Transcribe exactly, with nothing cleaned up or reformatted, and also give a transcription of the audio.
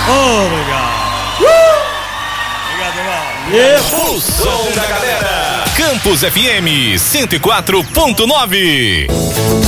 Obrigado. Uh! Obrigado, irmão. Yeah. O som da galera. Campus F M cento e quatro ponto nove.